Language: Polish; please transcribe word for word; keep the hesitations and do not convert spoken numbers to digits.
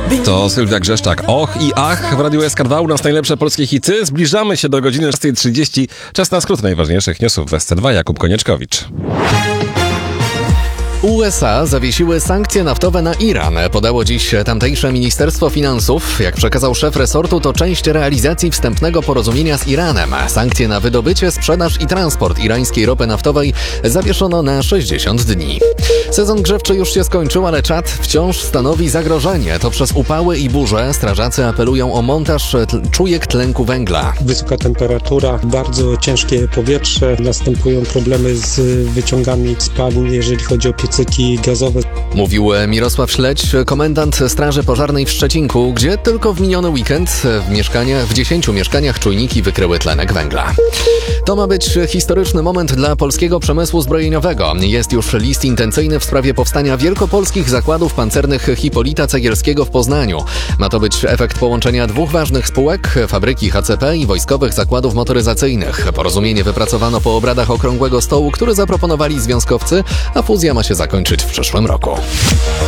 To Sylwia Grzeszczak. Och i ach, w Radiu S K dwa u nas najlepsze polskie hity. Zbliżamy się do godziny szesnastej trzydzieści. Czas na skrót najważniejszych newsów w S C dwa. Jakub Konieczkowicz. U S A zawiesiły sankcje naftowe na Iran, podało dziś tamtejsze Ministerstwo Finansów. Jak przekazał szef resortu, to część realizacji wstępnego porozumienia z Iranem. Sankcje na wydobycie, sprzedaż i transport irańskiej ropy naftowej zawieszono na sześćdziesiąt dni. Sezon grzewczy już się skończył, ale Czad wciąż stanowi zagrożenie. To przez upały i burze strażacy apelują o montaż tl- czujek tlenku węgla. Wysoka temperatura, bardzo ciężkie powietrze, następują problemy z wyciągami spalin, jeżeli chodzi o piecyki gazowe. Mówił Mirosław Śledź, komendant Straży Pożarnej w Szczecinku, gdzie tylko w miniony weekend w, mieszkaniach, w dziesięciu mieszkaniach czujniki wykryły tlenek węgla. To ma być historyczny moment dla polskiego przemysłu zbrojeniowego. Jest już list intencyjny w sprawie powstania wielkopolskich zakładów pancernych Hipolita Cegielskiego w Poznaniu. Ma to być efekt połączenia dwóch ważnych spółek, fabryki H C P i wojskowych zakładów motoryzacyjnych. Porozumienie wypracowano po obradach Okrągłego Stołu, który zaproponowali związkowcy, a fuzja ma się zakończyć w przyszłym roku.